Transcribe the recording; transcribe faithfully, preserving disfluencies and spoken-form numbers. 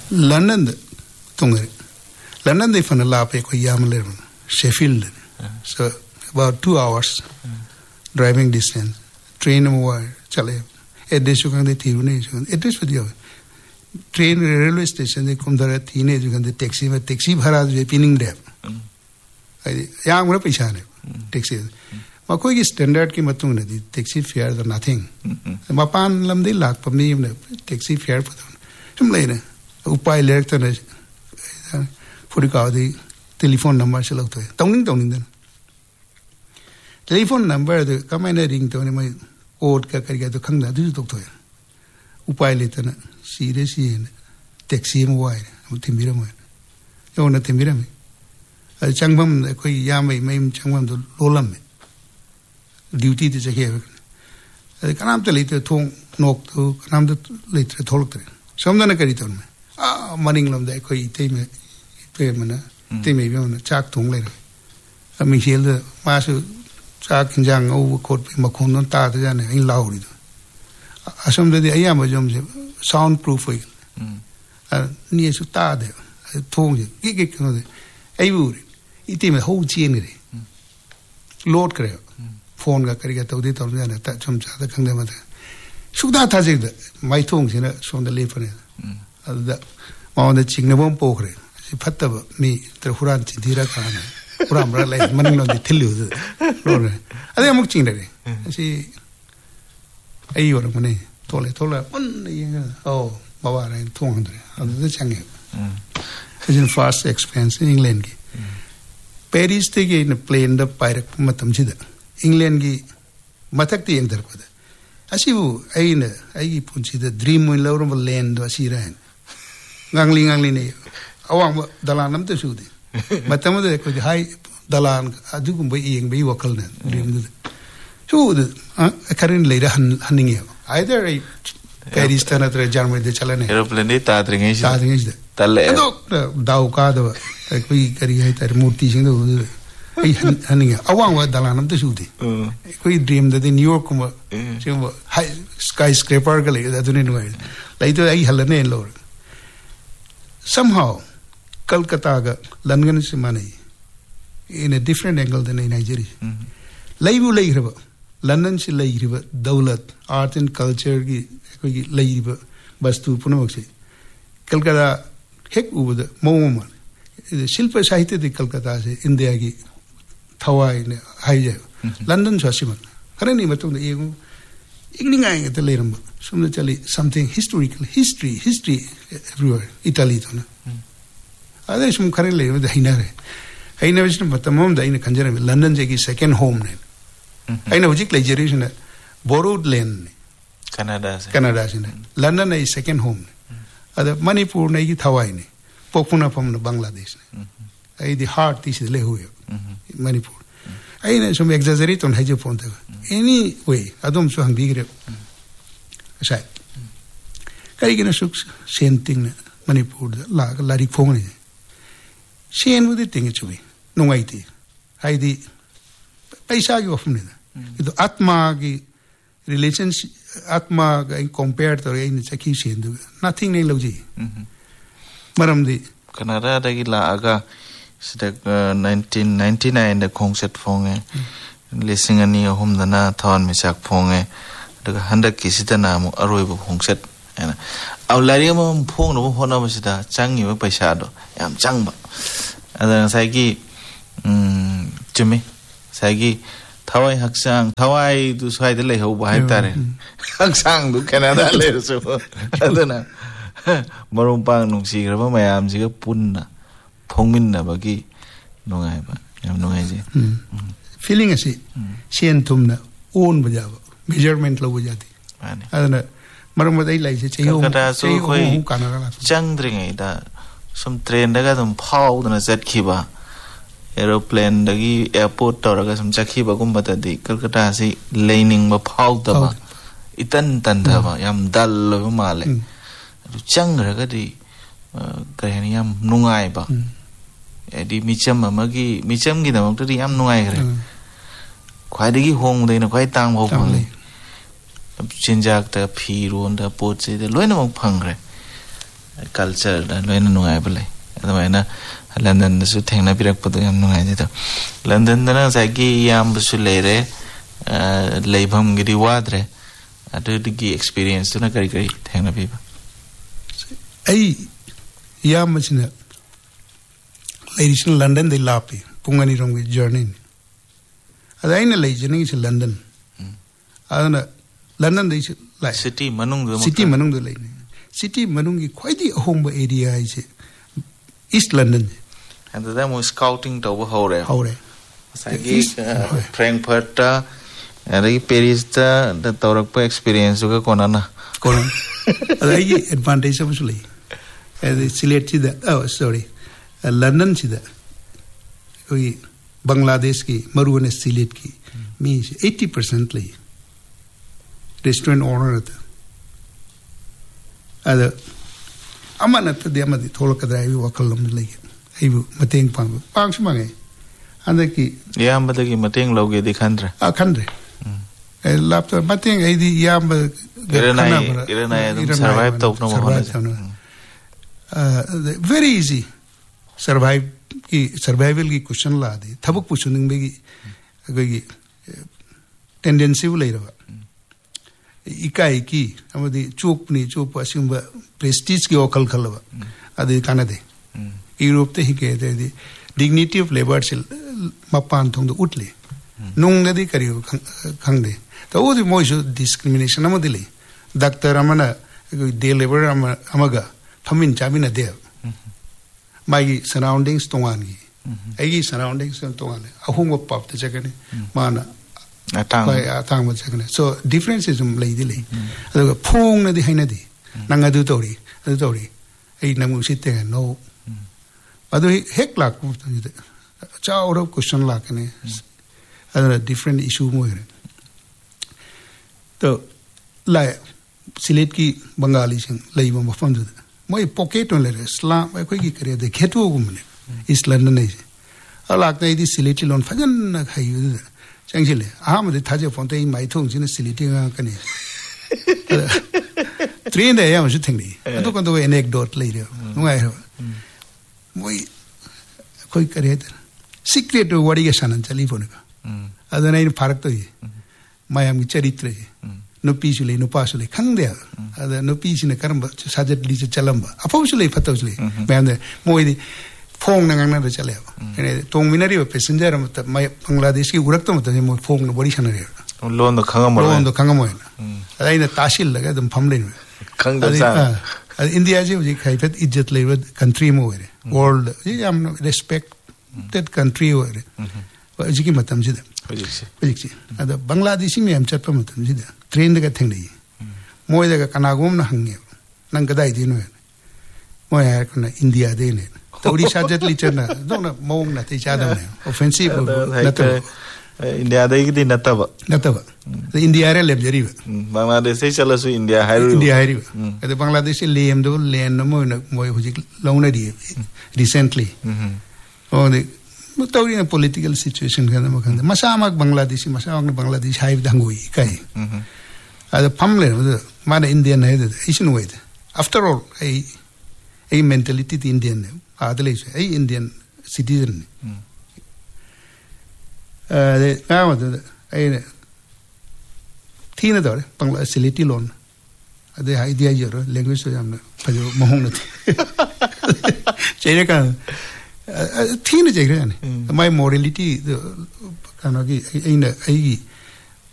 London tungare London they fan la pe ko yamle Sheffield so about two hours driving distance train mo chale address ko de tirune address video train railway station de kumdara tine ju kan de taxi में taxi भरा जो pinning दे यहाँ मुझे पैसा नहीं taxi mà कोई की standard की मतुंग नहीं taxi fare तो nothing mà पान लम्बे लाख पम्मी में taxi fare पता नहीं तुम ले ना उपाय ले रखते ना पूरी कावदी telephone number से लगता है तोंगिंग तोंगिंग देना telephone number तो कमाने रिंग तो नहीं मैं कोड का करेगा तो खंग ना दूसरे तो है उपाय लेते ना सीरियस ही है टैक्सी में हुआ है वो तिमिरा में ये वो ना तिमिरा में अरे चंगबम कोई यहाँ में मैं चंगबम तो लोलम में ड्यूटी तो चाहिए अरे कनाम तो लेते थोंग नोक तो कनाम तो लेते थोलक तो समझा ना करी तो उनमें आ मनिंग लम दे कोई इतने में इतने में ना इतने में भी वो ना चाक थोंग ले रहे अब मिशेल तो मासु चाक इंजांग वो कोट पे मखून तो तार तो जाने इन लाउडी तो असम तो दे अय्या मजूम से soundproof है नहीं सुता दे थोंग जे कि कि क्यों दे ऐ वो इतने में हो चीन करे लोड करे फोन का करेगा तो दे तो जाने ता चम चाहता खंडे मत सुधा था जे माई थोंग से ना सोंद ले पने अदा माउंड चिंगने बम पोखरे फत्ता मी तर हुरान चिंधीरा खाना हुरान बड़ा ले मनिंग लो दे थिल्लू लोड अरे अमुक चिंगने रे ऐसे ऐ वो मने तोले तोले पन ये oh बाबा रहे थोंग अंदर अदर चंगे इजन फास्ट एक्सपेंस इंग्लैंड की पेरिस ते के इन प्लेन द पायरक मतम जिदा इंग्लैंड की मथक ते यंग दरपद असी वो ऐन ऐगी पुंची द ड्रीम इन लवरम लैंड असी रहन गांगली गांगली ने अवांग दलानम ते सुदे मतम दे को हाई दलान अदुगुम बई यंग बई वकल ने ड्रीम दे सुदे करेन लेरा हनिंग either a Paris tana tra Germany de chalane aeroplane de taadringe taadringe talle do dau ka da koi kari hai tar murti sing do ai haninga awang wa dalanam te sudi koi dream de New York ma sing high skyscraper ga le da dune no lai to ai halane lo somehow Kolkata ga London se mane in a different angle than in Nigeria lai bu lai raba London से लई रिबा दौलत art and culture की कोई लई रिबा वस्तु पुनः से कलकत्ता हेक उबद मोम शिल्प साहित्य दे कलकत्ता से इंडिया की थवाई ने हाई जाए लंदन सासिमन करे नहीं मतलब ये इग्निंग आएंगे तो ले रंब सुनने चली something historical history history everywhere Italy तो ना आधे इसमें करे ले मतलब हिना रहे हिना विष्णु मतलब दाई ने कंजर में लंदन जैसी second home ने I know which generation borrowed land Canada Canada London is second home other Manipur na gi Thawai ne Pokpuna from Bangladesh ai the heart is le huye Manipur ai ne some exaggerate on haje point anyway adom so hang bigre sai kai gina suk senting Manipur la la ri phong ne sen with the thing chu no ai ti ai di paisa gi of ne itu atma की relationship atma का compare तो ये नहीं चाहिए शेंदु nothing नहीं लोजी मरम दी Canada दगी ला आगा सिद्ध nineteen ninety-nine the concert फोंगे लिसिंग अनी हम दना थावन में चाक फोंगे तो हंडक किसी ता नाम अरोई बो कॉन्सर्ट है ना अब लारी में हम फोंग नो होना में सिद्ध चांगी में पैसा दो याम चांग बा अदर साइकी चुमी psyche Thawai haksang Thawai tu suai de le ho ba hai tare haksang tu Canada le so adana marum pang nung si gra ba mayam si ga punna phongmin na ba gi nongai ba yam nongai ji feeling asi sien tum na own ba ja measurement lo ba jati adana marum ba dai lai se chei ho chei ho Canada la chang dring ai da sum train da ga dum phau da zat khi ba aeroplane dagi airport toraga sum chakhi bagum batadi Kolkata si lining ba phau da ba itan tan da ba yam dal lo male chang ra ga di kare yam nungai ba edi micham amagi micham gi da mak di yam nungai kare khwai dagi hong dai na khwai tang ho phang le chinjak ta phi ron da pot se de loina mak phang kare culture da loina nungai bale adamaina London su thengna pirak padu yam nungai de London da sagi yam su leire leibam gidi wadre adu digi experience tu na kari kari thengna piba ai yam sina ladies in London they lapi pungani rom gi journey adaina leijani is London adana London they like city manung do city manung do leine city manung gi khwaidi ahomba area is East London and the them scouting to hore hore sagi Frankfurt ta ari Paris ta the torak experience ga konana konan adai advantage of suli as Sylhet chi da oh sorry London chi da koi Bangladesh ki maru ne Sylhet ki means eighty percent le restaurant owner ta ada amanat de amadi tholak drive wakalam le ai mateng pang pang smangai andaki yam badagi mateng loge dikhandra a khandre ai lapta mateng ai di yam iranai iranai survive to no uh very easy survive ki survival ki question la de thabuk puchuning be gi gi tendency le ra ikai ki amadi chop ni chop asimba prestige ki okal khalwa ade kanade Europe te hi ke de dignity of labor sil mapan thong do utle nung de kari khang de to odi mo discrimination amadi le doctor amana de labor amaga thamin chamina de mai surroundings tongan gi ai surroundings tongan ahung pap te chakane mana atang atang ma chakane so differences um lei dile ado phung na di haina di nanga du tori adu tori ai namu sitte no ado hek lak pu de cha oro question lak ne ado different issue mo re to la Sylhet ki Bengali sing lei ma pham du moi pocket on le slam ai khoi ki kare de khetu gum ne East London ne alak nei di Sylhet lon phajan na khai yu changile aham de thaje phone te mai thong jin Sylhet nga ka ne train de yam ju thing ni ado kan do anecdote le re ngai moi khoi kare de secret wadi ga sanan chali phone ka ado nai farak to ye mayam ki charitra ye no pisule no pasule khangde ada no pisine karamba sajat li chalamba apawsule phatawsule mayam moi di phone na ngana de chale ene tong minari passenger am ta mai Bangladesh ki urak to mata mo phone no bori sanare loan do khanga mo loan do khanga mo ada ina tasil laga dum phamle khangda sa India je ji khai phet ijjat le country mo re world ji am respect that country wo re ji ki matam ji da ji ji ada Bangladeshi me am chat pa matam ji da train da theng nei moi da kana gom na hange nang gadai di no moi ha kana India de ne Odisha jet li chana no na mong na te cha da ne offensive na to India da gi na ta ba na ta ba India re leb jari ba Bangladesh se chala su India hairu India hairu ade Bangladesh le em do len no mo na moi huji long na di recently oh de mutauri na political situation ka na makanda masamak Bangladeshi masamak Bangladesh haib dangui kai ada pamle ma na Indian hai de isin way after all ai ai mentality the Indian adle ai Indian citizen uh de na de ai thina dore Bangla Sylhet lon ade idea jero language so jamna phajo mohong na chele ka thina jegre ne my morality kana gi ai na ai